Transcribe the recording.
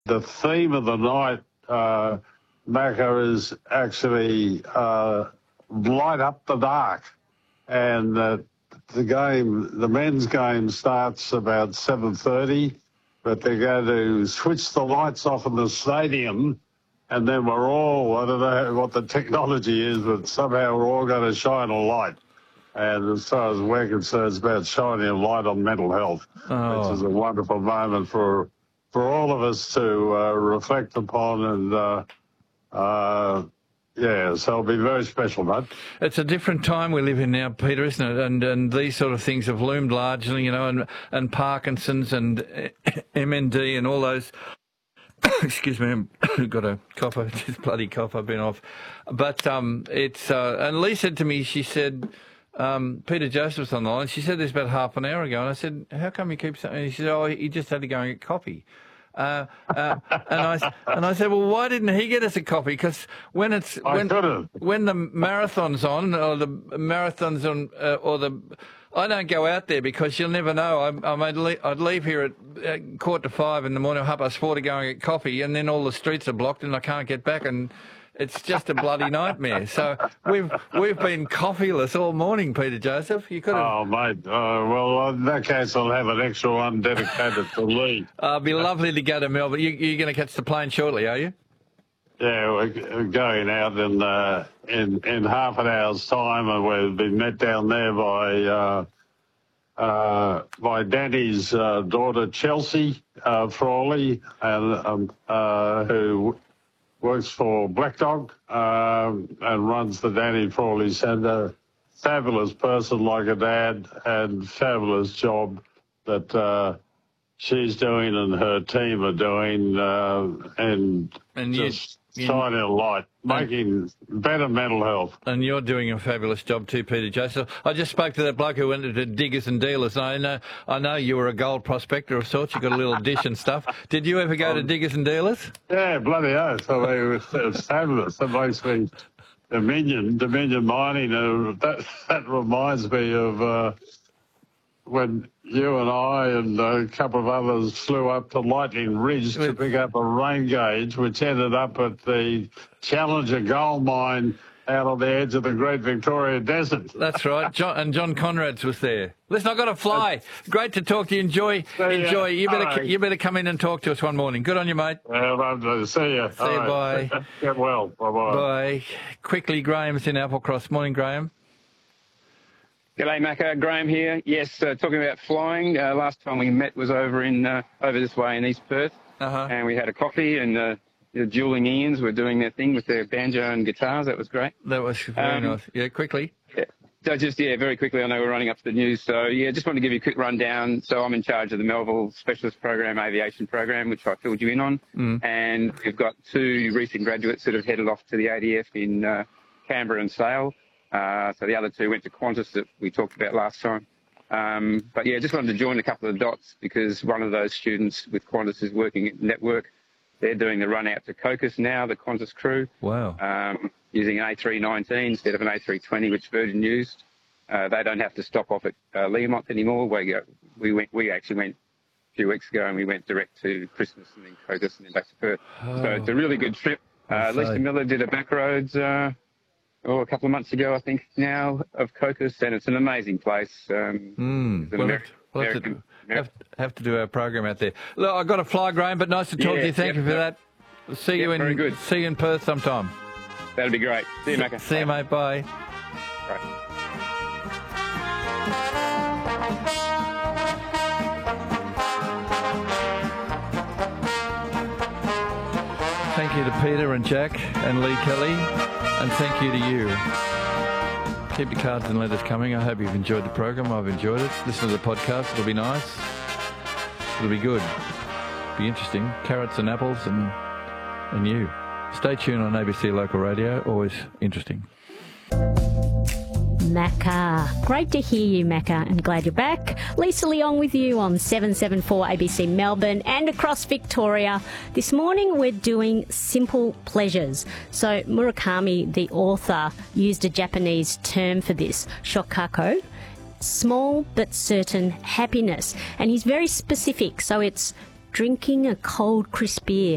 The theme of the night, Macca, is actually light up the dark. And the men's game starts about 7:30, but they're going to switch the lights off in the stadium, and then we're all, I don't know what the technology is, but somehow we're all going to shine a light. And as far as we're concerned, it's about shining a light on mental health, which is a wonderful moment for all of us to reflect upon. And, so it'll be very special, mate. It's a different time we live in now, Peter, isn't it? And these sort of things have loomed largely, and Parkinson's and MND and all those. Excuse me, I've got a cough. This bloody cough, I've been off. But it's and Lee said to me, she said, Peter Joseph's on the line. She said this about half an hour ago, and I said, how come you keep saying? And she said, oh, he just had to go and get coffee. And I said, well, why didn't he get us a coffee? Because when the marathon's on, or the marathon's on, I don't go out there because you'll never know. I'd leave here at 4:45 in the morning, 4:30 to go and get coffee, and then all the streets are blocked and I can't get back, and it's just a bloody nightmare. So we've been coffeeless all morning, Peter Joseph. You could have... Oh, mate. Well, in that case, I'll have an extra one dedicated to Lee. It'd be lovely to go to Melbourne. You're going to catch the plane shortly, are you? Yeah, we're going out in half an hour's time, and we'll be met down there by Danny's daughter, Chelsea Frawley, and who works for Black Dog and runs the Danny Frawley Centre. Fabulous person like a dad, and fabulous job that she's doing and her team are doing, and just shining a light, making better mental health. And you're doing a fabulous job too, Peter Joseph. I just spoke to that bloke who went to Diggers and Dealers, and I know you were a gold prospector of sorts. You got a little dish and stuff. Did you ever go to Diggers and Dealers? Yeah, bloody oath. I mean, it was fabulous. That makes me Dominion Mining. That reminds me of when you and I and a couple of others flew up to Lightning Ridge to pick up a rain gauge, which ended up at the Challenger gold mine out on the edge of the Great Victoria Desert. That's right. John Conrad's was there. Listen, I've got to fly. Great to talk to you. Enjoy. You better come in and talk to us one morning. Good on you, mate. Love to see you. See you, bye. Get well. Bye-bye. Bye. Quickly, Graham's in Applecross. Morning, Graham. G'day, Macca. Graham here. Yes, talking about flying. Last time we met was over this way in East Perth, and we had a coffee, and the Dueling Ians were doing their thing with their banjo and guitars. That was great. That was very nice. Yeah, quickly. Yeah. So very quickly. I know we're running up to the news, so just want to give you a quick rundown. So I'm in charge of the Melville Specialist Program, Aviation Program, which I filled you in on, and we've got 2 recent graduates that have headed off to the ADF in Canberra and Sale. So the other 2 went to Qantas that we talked about last time. But just wanted to join a couple of dots because one of those students with Qantas is working at Network. They're doing the run out to Cocos now, the Qantas crew. Wow. Using an A319 instead of an A320, which Virgin used. They don't have to stop off at Learmonth anymore. We actually went a few weeks ago, and we went direct to Christmas and then Cocos and then back to Perth. So it's a really good trip. Lisa Miller did a backroads a couple of months ago, I think, now, of Cocos, and it's an amazing place. We'll have to do our program out there. Look, I've got to fly, Graham, but nice to talk to you. Thank you for that. See you in Perth sometime. That'd be great. See you, Macca. See you, mate. Bye. Right. Thank you to Peter and Jack and Lee Kelly, and thank you to you. Keep your cards and letters coming. I hope you've enjoyed the program. I've enjoyed it. Listen to the podcast. It'll be nice. It'll be good. Be interesting. Carrots and apples and you. Stay tuned on ABC Local Radio. Always interesting. Macca. Great to hear you, Macca, and glad you're back. Lisa Leong with you on 774 ABC Melbourne and across Victoria. This morning we're doing simple pleasures. So Murakami, the author, used a Japanese term for this, shokako, small but certain happiness. And he's very specific, so it's drinking a cold, crisp beer